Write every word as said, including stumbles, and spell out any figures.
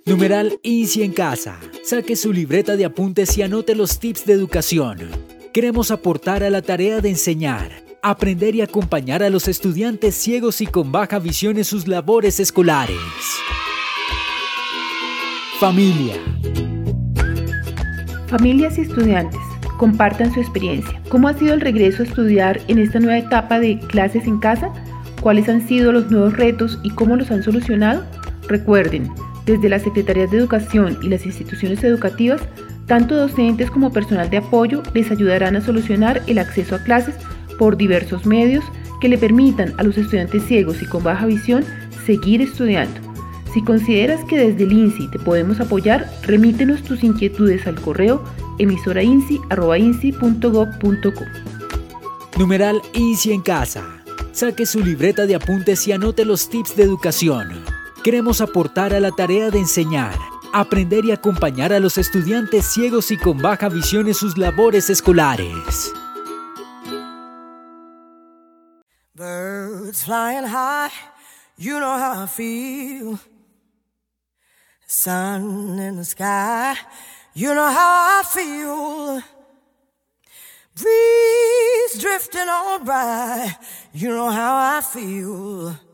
Numeral INSI en casa. Saque su libreta de apuntes y anote los tips de educación. Queremos aportar a la tarea de enseñar, aprender y acompañar a los estudiantes ciegos y con baja visión en sus labores escolares. Familia. Familias y estudiantes, compartan su experiencia. ¿Cómo ha sido el regreso a estudiar en esta nueva etapa de clases en casa? ¿Cuáles han sido los nuevos retos y cómo los han solucionado? Recuerden, desde las Secretarías de Educación y las instituciones educativas, tanto docentes como personal de apoyo les ayudarán a solucionar el acceso a clases por diversos medios que le permitan a los estudiantes ciegos y con baja visión seguir estudiando. Si consideras que desde el INSI te podemos apoyar, remítenos tus inquietudes al correo emisora insi arroba insi punto gob punto co. Numeral INSI en casa. Saque su libreta de apuntes y anote los tips de educación. Queremos aportar a la tarea de enseñar, aprender y acompañar a los estudiantes ciegos y con baja visión en sus labores escolares. Birds flying high, you know how I feel. Sun in the sky, you know how I feel. Breeze drifting on by, you know how I feel.